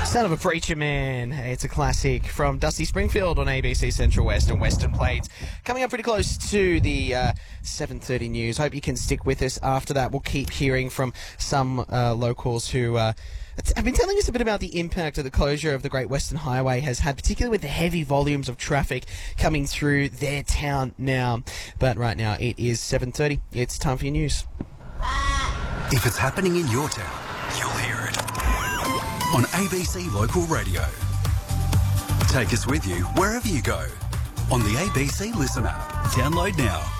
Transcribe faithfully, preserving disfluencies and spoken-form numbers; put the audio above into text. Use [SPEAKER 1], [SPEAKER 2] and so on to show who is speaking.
[SPEAKER 1] Son of a Preacher Man. It's a classic from Dusty Springfield on A B C Central West and Western Plains. Coming up pretty close to the uh, seven thirty news. Hope you can stick with us after that. We'll keep hearing from some uh, locals who uh, have been telling us a bit about the impact that the closure of the Great Western Highway has had, particularly with the heavy volumes of traffic coming through their town now. But right now it is seven thirty. It's time for your news.
[SPEAKER 2] If it's happening in your town, you'll hear it on A B C Local Radio. Take us with you wherever you go on the A B C Listen app. Download now.